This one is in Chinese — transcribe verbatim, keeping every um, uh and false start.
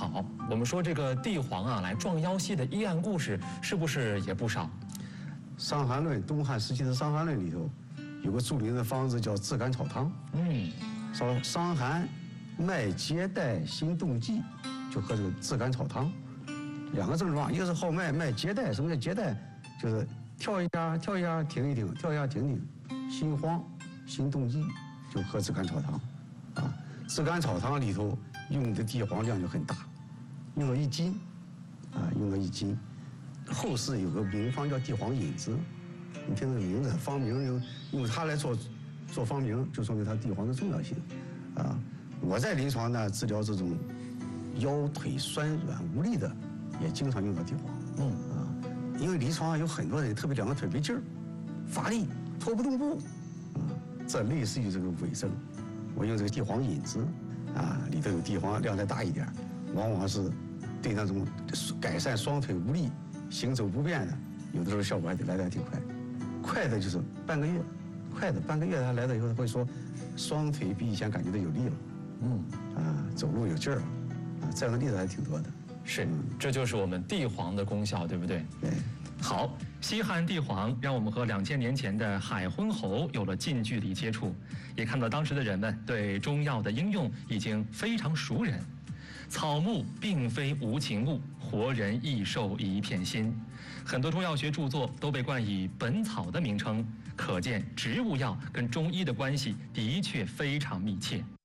好。我们说这个地黄啊，来壮腰细的医案故事是不是也不少？《 伤寒论》东汉时期的《伤寒论》里头有个著名的方子叫炙甘草汤。嗯，说伤寒脉结带心动悸，就喝这个炙甘草汤。两个症状，一个是号脉，脉结带。什么叫结带？就是跳一下跳一下停一停，跳一下停停，心慌心动悸，就喝炙甘草汤。啊，炙甘草汤里头用的地黄量就很大，用了一斤，啊，用了一斤。后世有个名方叫地黄引子，你听这个名字，方名用用它来做做方名，就说明它地黄的重要性。啊，我在临床呢治疗这种腰腿酸软无力的，也经常用到地黄。嗯啊，因为临床有很多人，特别两个腿没劲儿，乏力，拖不动步，啊，这类似于这个痿症。我用这个地黄引子，啊，里头有地黄量再大一点，往往是对那种改善双腿无力、行走不便的，有的时候效果还得来得还挺快。快的就是半个月，快的半个月他来了以后，他会说双腿比以前感觉到有力了，嗯，啊，走路有劲儿了，啊，这样的例子还挺多的。 是，这就是我们地黄的功效，对不对？ 对。 好，西汉地黄让我们和两千年前的海昏侯有了近距离接触，也看到当时的人们对中药的应用已经非常熟稔。草木并非无情物，活人益寿一片心。很多中药学著作都被冠以本草的名称，可见植物药跟中医的关系的确非常密切。